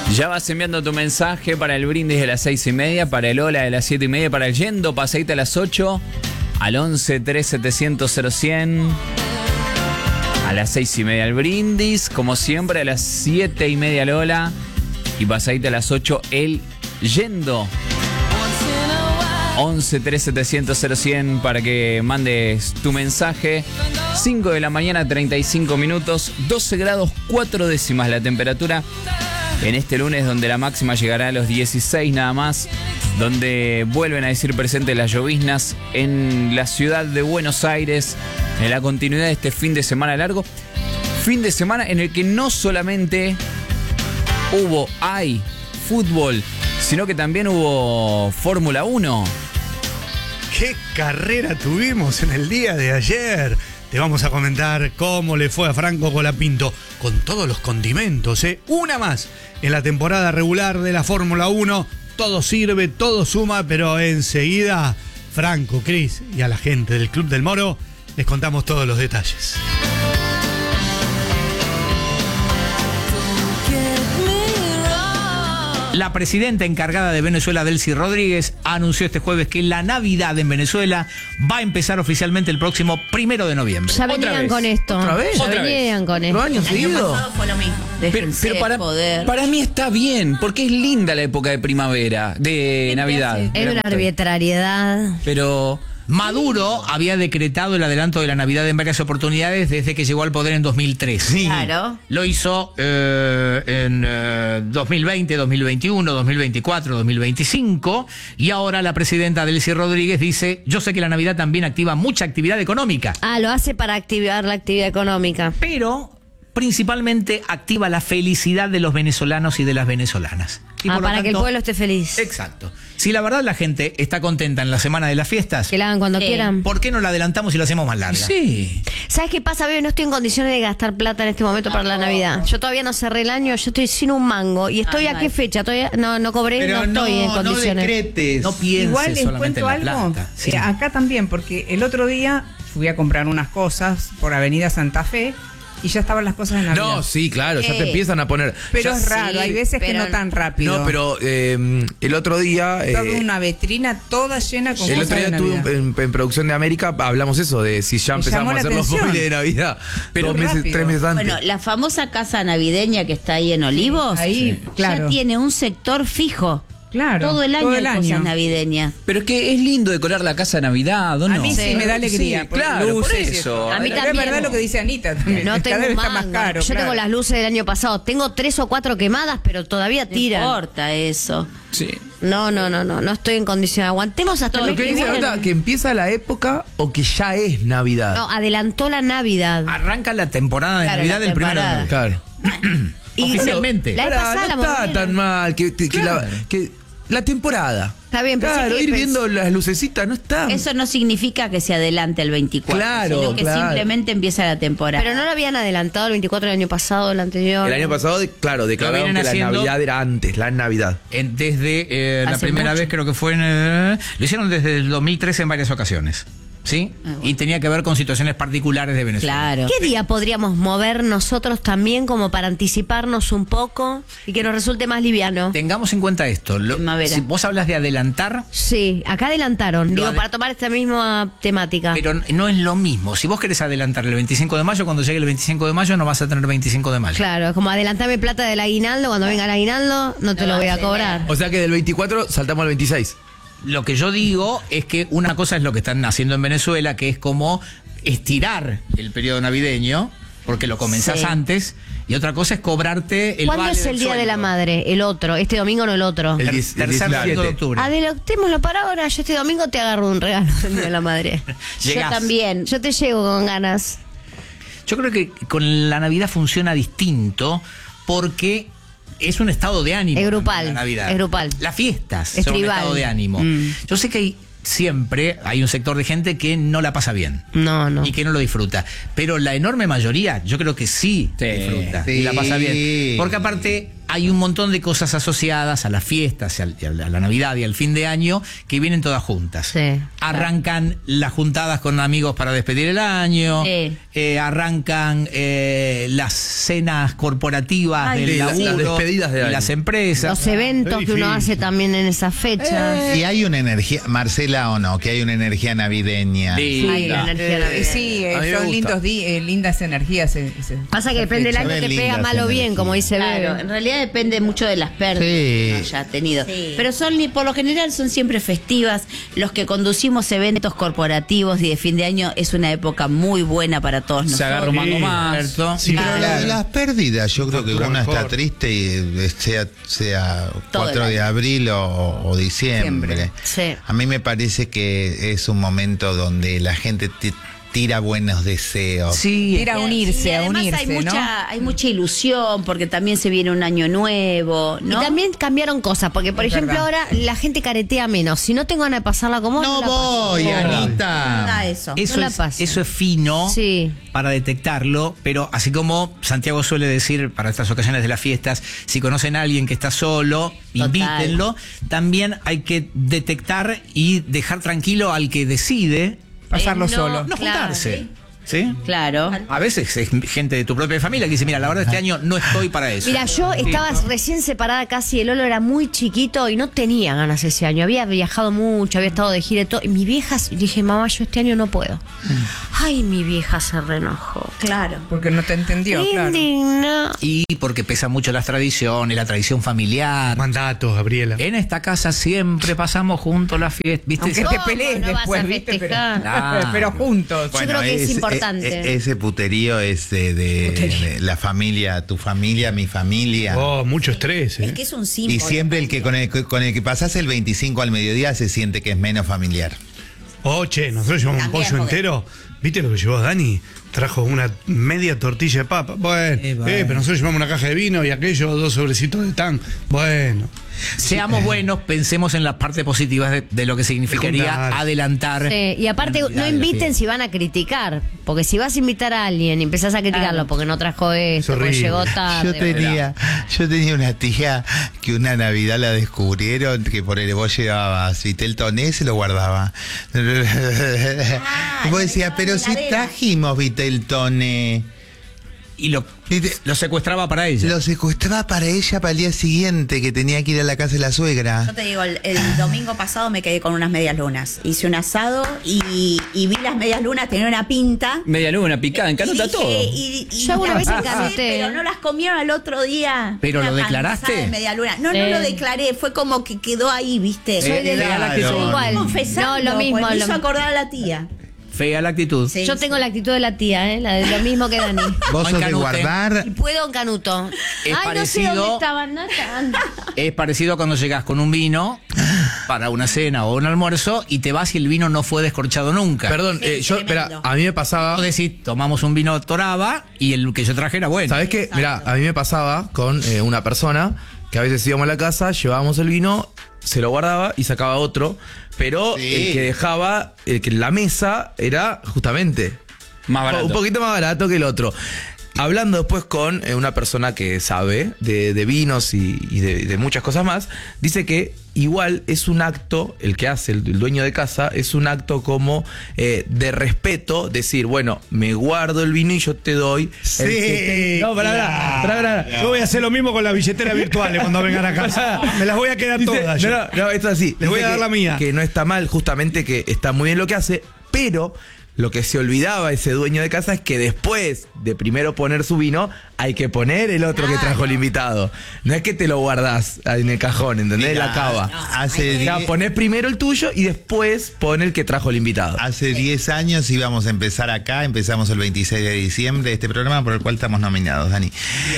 Ya vas enviando tu mensaje para el brindis de las 6:30, para el hola de las 7:30, para el yendo pasadita a las 8, al 11 3700 0100. A las 6:30 el brindis, como siempre a las 7:30 el hola y pasadita a las 8 el yendo. 11 3700 0100 para que mandes tu mensaje. 5 de la mañana, 35 minutos, 12 grados 4 décimas la temperatura en este lunes, donde la máxima llegará a los 16 nada más, donde vuelven a decir presente las lloviznas en la ciudad de Buenos Aires, en la continuidad de este fin de semana largo. Fin de semana en el que no solamente hay fútbol, sino que también hubo Fórmula 1. ¡Qué carrera tuvimos en el día de ayer! Te vamos a comentar cómo le fue a Franco Colapinto con todos los condimentos, ¿eh? Una más en la temporada regular de la Fórmula 1. Todo sirve, todo suma, pero enseguida Franco, Cris y a la gente del Club del Moro les contamos todos los detalles. La presidenta encargada de Venezuela, Delcy Rodríguez, anunció este jueves que la Navidad en Venezuela va a empezar oficialmente el próximo 1 de noviembre. Ya venían con esto. ¿Otra vez? Ya venían con esto. ¿2 años seguidos? Fue lo mismo. Pero para mí está bien, porque es linda la época de primavera, de Navidad. Es una arbitrariedad. Pero Maduro había decretado el adelanto de la Navidad en varias oportunidades desde que llegó al poder en 2003. Sí. Claro. Lo hizo en 2020, 2021, 2024, 2025 y ahora la presidenta Delcy Rodríguez dice: yo sé que la Navidad también activa mucha actividad económica, Lo hace para activar la actividad económica. pero principalmente activa la felicidad de los venezolanos y de las venezolanas. Y por lo Para que el tanto, pueblo esté feliz. Exacto. Si la verdad la gente está contenta en la semana de las fiestas, Que la hagan cuando Sí. quieran. ¿por qué no la adelantamos y la hacemos más larga? sí. ¿Sabes qué pasa, bebé? No estoy en condiciones de gastar plata en este momento para la Navidad. Yo todavía no cerré el año, yo estoy sin un mango. ¿Y estoy a qué fecha? Todavía no cobré, no estoy en condiciones. decretes. No pienses Igual les solamente cuento en la algo. plata. Sí. Acá también, porque el otro día fui a comprar unas cosas por Avenida Santa Fe y ya estaban las cosas en Navidad. No, sí, claro, ya te empiezan a poner. Pero ya- es raro, hay veces que pero- no tan rápido. No, pero el otro día. Toda una vitrina toda llena con El cosas otro de día Navidad. en Producción de América hablamos eso, de si ya Me empezamos llamó a la hacer los atención. móviles de Navidad. Pero 2 meses, rápido. 3 meses antes. Bueno, la famosa casa navideña que está ahí en Olivos, Ahí, claro. ya tiene un sector fijo. Claro, Todo el año hay cosas navideñas. Pero es que es lindo decorar la casa de Navidad, ¿o no? A mí sí me da alegría. Sí, por claro, luces por y eso. A mí Es también. verdad lo que dice Anita también. No Cada tengo vez un está más mango. caro. Yo claro. tengo las luces del año pasado. Tengo 3 o 4 quemadas, pero todavía No tiran. importa eso. Sí. No estoy en condición. Aguantemos hasta el Lo mes que que dice viene. Nota, que empieza la época o que ya es Navidad. No, adelantó la Navidad. Arranca la temporada de Claro, Navidad la del 1 de temporada. noviembre. Claro. Y Oficialmente. La vez Pará, pasada la no está movieron. tan mal que la temporada. Está bien, pero Claro, sí que ir pens- viendo las lucecitas no está. Eso no significa que se adelante el 24, Claro, sino que claro. simplemente empieza la temporada. Pero no lo habían adelantado el 24 del año pasado, el anterior. El año pasado, claro, declararon vienen que la haciendo- Navidad era antes, la Navidad. Desde la Hace primera mucho. vez, creo que fue lo hicieron desde el 2013 en varias ocasiones. ¿Sí? Y tenía que ver con situaciones particulares de Venezuela. Claro. ¿Qué día podríamos mover nosotros también como para anticiparnos un poco y que nos resulte más liviano? Tengamos en cuenta esto. Primavera. Si vos hablas de adelantar, Sí, acá adelantaron, digo, para tomar esta misma temática. pero no es lo mismo. Si vos querés adelantar el 25 de mayo, cuando llegue el 25 de mayo no vas a tener 25 de mayo. Claro, como adelantarme plata del aguinaldo, cuando venga el aguinaldo no te No lo va voy a a tener. cobrar. O sea que del 24 saltamos al 26. Lo que yo digo es que una cosa es lo que están haciendo en Venezuela, que es como estirar el periodo navideño, porque lo comenzás Sí. antes, y otra cosa es cobrarte el ¿Cuándo vale es el del Día de la sueldo. Madre? El otro, este domingo no el otro. El Tercer 17. domingo de octubre. Adelantémoslo para ahora, yo este domingo te agarro un regalo del Día de la Madre. Llegás. Yo también. Yo te llego con ganas. Yo creo que con la Navidad funciona distinto porque es un estado de ánimo. Es grupal, La Navidad. es grupal. Las fiestas Es son un tribal. estado de ánimo. Yo sé que siempre hay un sector de gente que no la pasa bien. No. Y que no lo disfruta. Pero la enorme mayoría, yo creo que sí, Sí, disfruta sí. y la pasa bien. Porque aparte hay un montón de cosas asociadas a las fiestas, a la Navidad y al fin de año que vienen todas juntas. Sí. Arrancan las juntadas con amigos para despedir el año. Arrancan las cenas corporativas del laburo, las despedidas de y año. las empresas. Los eventos que uno hace también en esas fechas. Y hay una energía, Marcela, o no, que hay una energía navideña. Sí. Hay una energía navideña. Sí, A mí me son gusta. lindas energías. Pasa que depende del año, Se te ven pega lindas mal o bien, energías. como dice Claro, Bebe. en realidad depende mucho de las pérdidas Sí. que haya tenido. Pero por lo general son siempre festivas. Los que conducimos eventos corporativos y de fin de año es una época muy buena para todos Se nosotros. agarra un mango más. ¿Cierto? Sí, Pero las pérdidas, yo creo que Factura uno está mejor. triste, y sea Todo 4 el de año. abril o diciembre. Sí. A mí me parece que es un momento donde la gente tira buenos deseos. Sí. Ir a unirse, Y a además unirse, hay mucha ilusión porque también se viene un año nuevo, ¿no? Y también cambiaron cosas, porque por Es ejemplo verdad. ahora la gente caretea menos. Si no tengo ganas de pasarla como No voy, Anita. Eso. Eso, No la es, paso. eso es fino Sí. para detectarlo, pero así como Santiago suele decir para estas ocasiones de las fiestas, si conocen a alguien que está solo, invítenlo. También hay que detectar y dejar tranquilo al que decide Pasarlo no, solo. no Claro. juntarse. ¿Sí? Claro. A veces es gente de tu propia familia que dice, mira, la verdad este año no estoy para eso. Mira, yo estaba recién separada casi, el Lolo era muy chiquito y no tenía ganas ese año. Había viajado mucho, había estado de gira y todo. Y mi vieja, dije, mamá, yo este año no puedo. Ay, mi vieja se reenojó. Claro. Porque no te entendió, claro. Indigna. Y porque pesan mucho las tradiciones, la tradición familiar. Mandatos, Gabriela. En esta casa siempre pasamos juntos la fiesta, ¿viste? Aunque ¿Cómo te pelees no vas después, a ¿viste? Pero, festejar? pero juntos. Yo creo que es importante. Ese puterío es de la familia, tu familia, mi familia. Oh, mucho estrés. Es que es un símbolo. Y siempre el que con el que pasás el 25 al mediodía se siente que es menos familiar. Oh, che, nosotros llevamos un pollo Cambiemos de- entero. ¿Viste lo que llevó Dani? Trajo una media tortilla de papa. Bueno, pero nosotros llevamos una caja de vino y aquello, 2 sobrecitos de tan. Bueno. Seamos buenos, pensemos en las partes positivas de lo que significaría juntar. adelantar. Sí, y aparte, no inviten si van a criticar. Porque si vas a invitar a alguien y empezás a criticarlo porque no trajo esto, porque horrible. llegó tarde. Yo tenía una tía que una Navidad la descubrieron que por el vos llevabas Vitel Toné, se lo guardaba. Y vos decías, pero si trajimos Vitel Toné. Y lo secuestraba para ella. Lo secuestraba para ella para el día siguiente, que tenía que ir a la casa de la suegra. Yo te digo, el domingo pasado me quedé con unas medias lunas. Hice un asado y vi las medias lunas, tenía una pinta. Media luna, picada, encanota Y dije, todo. Yo alguna vez las encanuté, pasé, pero no las comieron al otro día. ¿Pero Una lo declaraste? panzada de media luna. No, Sí. no lo declaré, fue como que quedó ahí, ¿viste? Soy de la que soy igual. Confesando, No, lo mismo. pues, me hizo lo- acordar a la tía. Fea la actitud. Sí, Yo sí. tengo la actitud de la tía, la de lo mismo que Dani. Vos sos de Canute. guardar. Y puedo en Canuto. Es Ay, no sé parecido- dónde estaban. Es parecido a cuando llegás con un vino para una cena o un almuerzo y te vas y el vino no fue descorchado nunca. Perdón, Sí, yo, tremendo. espera, a mí me pasaba. Vos decís, tomamos un vino Toraba y el que yo traje era bueno. ¿Sabés qué? Mira, a mí me pasaba con una persona que a veces íbamos a la casa, llevábamos el vino, se lo guardaba y sacaba otro, pero Sí. el que dejaba, el que en la mesa era justamente Más barato. un poquito más barato que el otro. Hablando después con una persona que sabe de vinos y de muchas cosas más, dice que igual es un acto, el que hace el dueño de casa, es un acto como de respeto, decir, bueno, me guardo el vino y yo te doy. Sí. No, pará. Yo voy a hacer lo mismo con las billeteras virtuales cuando vengan a casa. Me las voy a quedar Dice, todas. yo. no, esto es así. Les voy Dice a dar que- la mía. Que no está mal, justamente que está muy bien lo que hace, pero lo que se olvidaba ese dueño de casa es que después de primero poner su vino, hay que poner el otro que trajo el invitado. No es que te lo guardás en el cajón, ¿entendés? Mira, La cava. hace O sea, 10 ponés primero el tuyo y después pone el que trajo el invitado. Hace 10 años íbamos a empezar acá, empezamos el 26 de diciembre, este programa por el cual estamos nominados, Dani.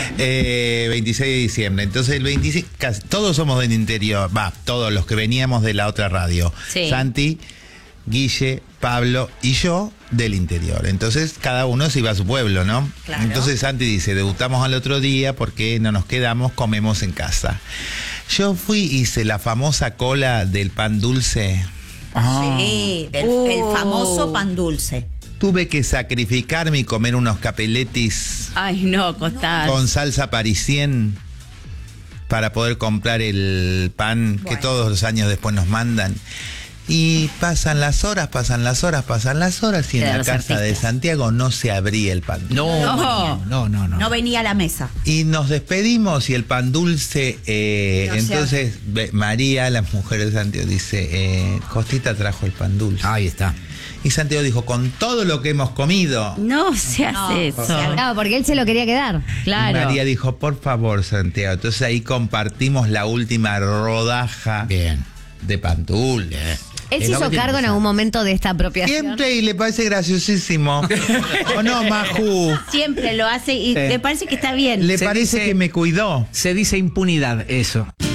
26 de diciembre, entonces el 25, todos somos del interior, todos los que veníamos de la otra radio. Sí. Santi, Guille, Pablo y yo del interior. Entonces cada uno se iba a su pueblo, ¿no? Claro. Entonces Santi dice, debutamos al otro día porque no nos quedamos, comemos en casa. Yo fui, hice la famosa cola del pan dulce. Sí, el famoso pan dulce. Tuve que sacrificarme y comer unos capeletis Ay, no, Costal. con salsa parisien para poder comprar el pan que todos los años después nos mandan. Y pasan las horas, y en Quedan la los casa de artistas. Santiago no se abría el pan dulce. No. No venía a la mesa. Y nos despedimos y el pan dulce, entonces María, la mujer de Santiago, dice, Costita trajo el pan dulce. Ahí está. Y Santiago dijo, con todo lo que hemos comido. No se hace eso. Claro, porque él se lo quería quedar. Claro. Y María dijo, por favor, Santiago. Entonces ahí compartimos la última rodaja Bien. de pan dulce. Él se hizo cargo en algún momento de esta apropiación. Siempre, y le parece graciosísimo. ¿O no, Maju? Siempre lo hace y me parece que está bien. Le Se parece dice- que me cuidó. Se dice impunidad, eso.